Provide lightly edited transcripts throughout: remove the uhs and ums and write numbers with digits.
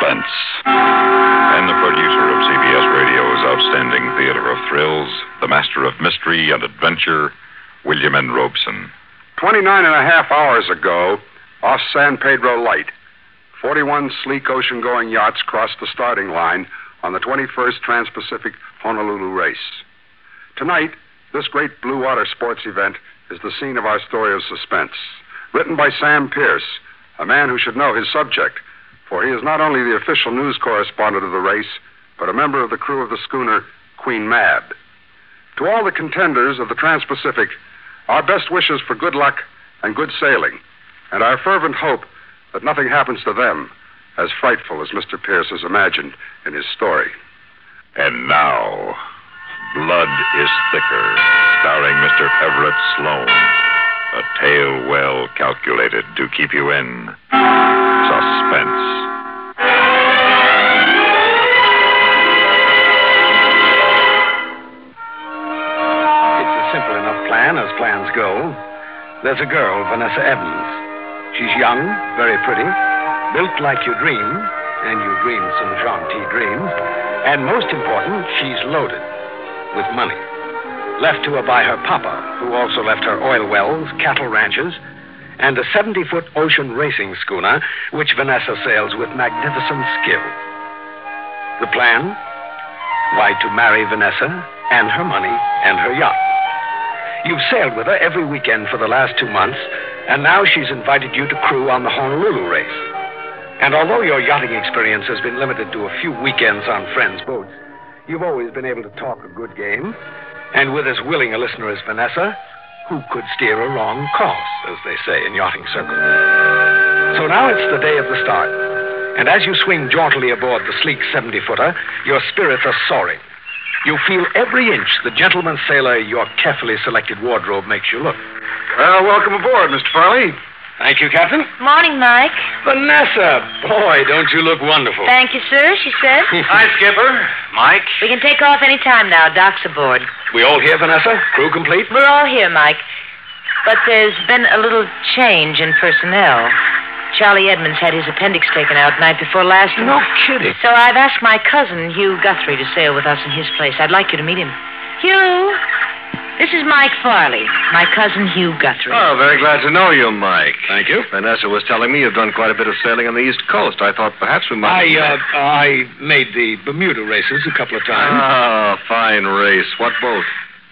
Suspense. And the producer of CBS Radio's outstanding theater of thrills, the master of mystery and adventure, William N. Robeson. 29 and a half hours ago, off San Pedro Light, 41 sleek ocean-going yachts crossed the starting line on the 21st Trans-Pacific Honolulu race. Tonight, this great blue water sports event is the scene of our story of suspense. Written by Sam Pierce, a man who should know his subject, for he is not only the official news correspondent of the race, but a member of the crew of the schooner Queen Mab. To all the contenders of the Trans-Pacific, our best wishes for good luck and good sailing, and our fervent hope that nothing happens to them as frightful as Mr. Pierce has imagined in his story. And now, Blood is Thicker, starring Mr. Everett Sloane. A tale well calculated to keep you in suspense. It's a simple enough plan, as plans go. There's a girl, Vanessa Evans. She's young, very pretty, built like you dream, and you dream some jaunty dreams. And most important, she's loaded with money. Left to her by her papa, who also left her oil wells, cattle ranches, and a 70-foot ocean racing schooner, which Vanessa sails with magnificent skill. The plan? Why, to marry Vanessa and her money and her yacht. You've sailed with her every weekend for the last 2 months, and now she's invited you to crew on the Honolulu race. And although your yachting experience has been limited to a few weekends on friends' boats, you've always been able to talk a good game. And with as willing a listener as Vanessa, who could steer a wrong course, as they say in yachting circles. So now it's the day of the start. And as you swing jauntily aboard the sleek 70-footer, your spirits are soaring. You feel every inch the gentleman sailor your carefully selected wardrobe makes you look. Well, welcome aboard, Mr. Farley. Thank you, Captain. Morning, Mike. Vanessa! Boy, don't you look wonderful. Thank you, sir, she said. Hi, Skipper. Mike. We can take off any time now. Doc's aboard. We all here, Vanessa? Crew complete? We're all here, Mike. But there's been a little change in personnel. Charlie Edmonds had his appendix taken out night before last. No kidding. So I've asked my cousin, Hugh Guthrie, to sail with us in his place. I'd like you to meet him. Hugh, this is Mike Farley, my cousin Hugh Guthrie. Oh, very glad to know you, Mike. Thank you. Vanessa was telling me you've done quite a bit of sailing on the East Coast. I thought perhaps we might... I made the Bermuda races a couple of times. Ah, fine race. What boat?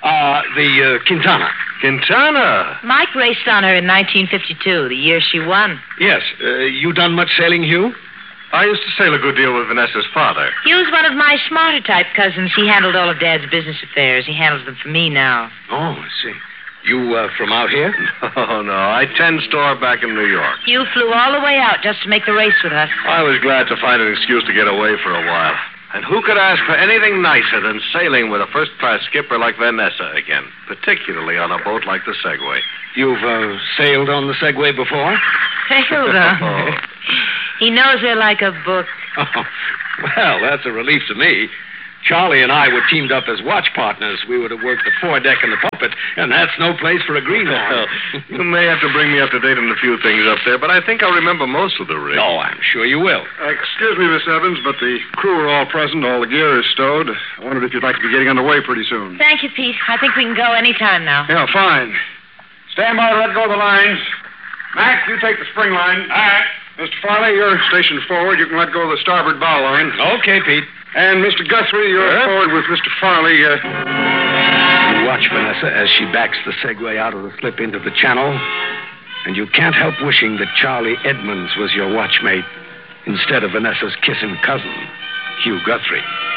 The Quintana. Quintana? Mike raced on her in 1952, the year she won. Yes. You done much sailing, Hugh? I used to sail a good deal with Vanessa's father. Hugh's one of my smarter type cousins. He handled all of Dad's business affairs. He handles them for me now. Oh, I see. You from out here? Oh, no. I tend store back in New York. Hugh flew all the way out just to make the race with us. I was glad to find an excuse to get away for a while. And who could ask for anything nicer than sailing with a first-class skipper like Vanessa again, particularly on a boat like the Segway? You've sailed on the Segway before? Sailed on her. He knows her like a book. Oh, well, that's a relief to me. Charlie and I were teamed up as watch partners. We would have worked the foredeck and the puppet, and that's no place for a greenhorn. You may have to bring me up to date on a few things up there, but I think I'll remember most of the rig. Oh, I'm sure you will. Excuse me, Miss Evans, but the crew are all present. All the gear is stowed. I wondered if you'd like to be getting underway pretty soon. Thank you, Pete. I think we can go any time now. Yeah, fine. Stand by to let go of the lines. Mac, you take the spring line. All right. Mr. Farley, you're stationed forward. You can let go of the starboard bow line. Okay, Pete. And Mr. Guthrie, you're forward with Mr. Farley. You watch Vanessa as she backs the Segway out of the slip into the channel, and you can't help wishing that Charlie Edmonds was your watchmate instead of Vanessa's kissing cousin, Hugh Guthrie.